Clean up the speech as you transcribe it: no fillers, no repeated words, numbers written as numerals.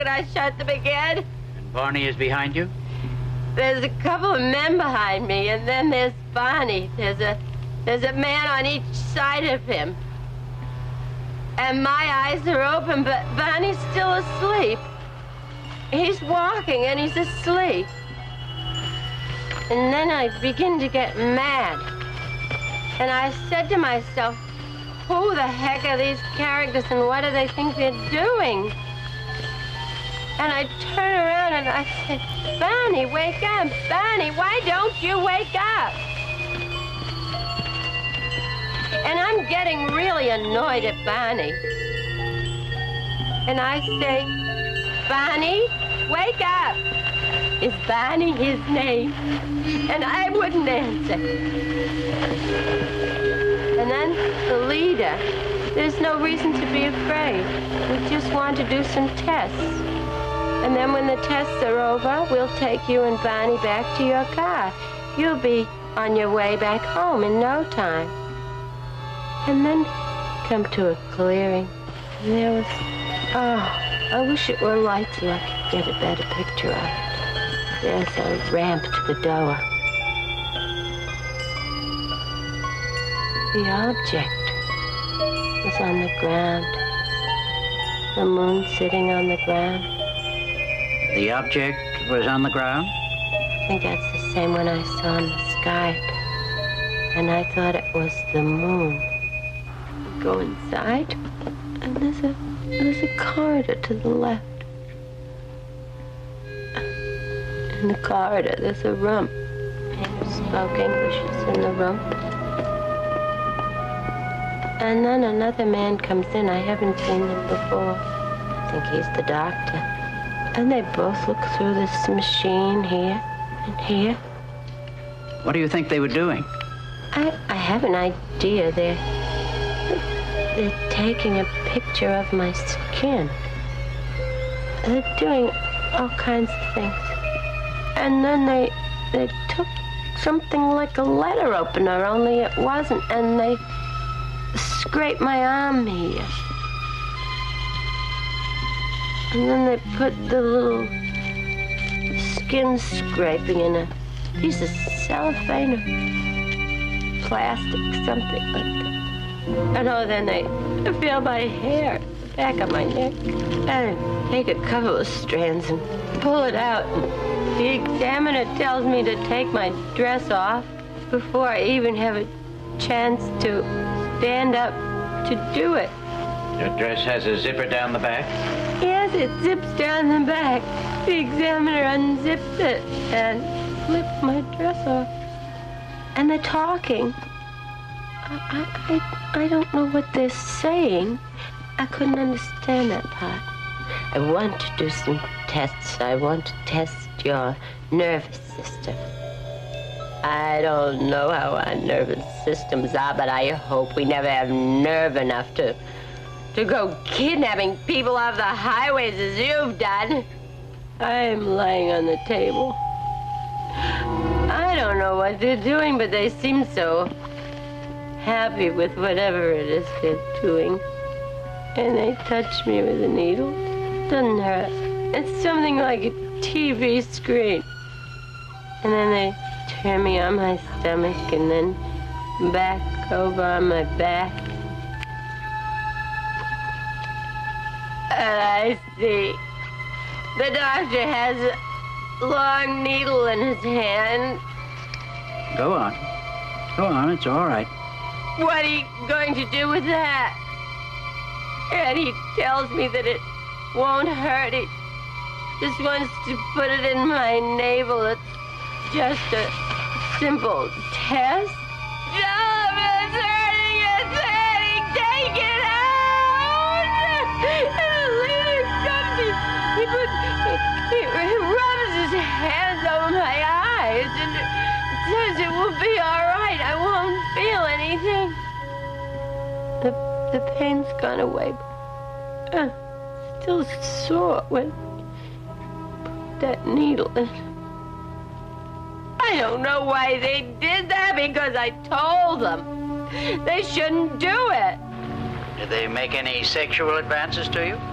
I shut them again. And Barney is behind you? There's a couple of men behind me, and then there's Barney. There's a man on each side of him. And my eyes are open, but Barney's still asleep. He's walking, and he's asleep. And then I begin to get mad. And I said to myself, who the heck are these characters, and what do they think they're doing? And I turn around and I said, Barney, wake up. Barney, why don't you wake up? And I'm getting really annoyed at Barney. And I say, Barney, wake up. Is Barney his name? And I wouldn't answer. And then the leader, there's no reason to be afraid. We just want to do some tests. And then when the tests are over, we'll take you and Barney back to your car. You'll be on your way back home in no time. And then come to a clearing. And there was, I wish it were light so I could get a better picture of it. There's a ramp to the door. The object was on the ground. The moon sitting on the ground. The object was on the ground? I think that's the same one I saw in the sky. And I thought it was the moon. We go inside, and there's a corridor to the left. In the corridor, there's a room. People spoke English in the room. And then another man comes in. I haven't seen him before. I think he's the doctor. And they both look through this machine here and here. What do you think they were doing? I have an idea. They're taking a picture of my skin. They're doing all kinds of things. And then they took something like a letter opener, only it wasn't, and they scraped my arm here. And then they put the little skin scraping in a piece of cellophane or plastic, something like that. And then they feel my hair, the back of my neck, and take a couple of strands and pull it out. And the examiner tells me to take my dress off before I even have a chance to stand up to do it. Your dress has a zipper down the back? Yes, it zips down the back. The examiner unzipped it and flipped my dress off. And they're talking. I don't know what they're saying. I couldn't understand that part. I want to do some tests. I want to test your nervous system. I don't know how our nervous systems are, but I hope we never have nerve enough to go kidnapping people off the highways as you've done. I'm lying on the table. I don't know what they're doing, but they seem so happy with whatever it is they're doing. And they touch me with a needle. Doesn't hurt. It's something like a TV screen. And then they turn me on my stomach and then back over on my back. And I see the doctor has a long needle in his hand. Go on. Go on, it's all right. What are you going to do with that? And he tells me that it won't hurt. He just wants to put it in my navel. It's just a simple test. Stop, it's hurting, take it out! And the leader comes, he rubs his hands over my eyes and says it will be all right. I won't feel anything. The pain's gone away. Still sore when put that needle in. I don't know why they did that, because I told them they shouldn't do it. Did they make any sexual advances to you?